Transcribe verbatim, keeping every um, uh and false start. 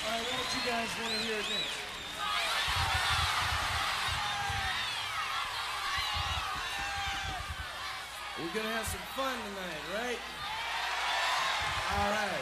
All right, what you guys want to hear next? We're gonna have some fun tonight, right? All right.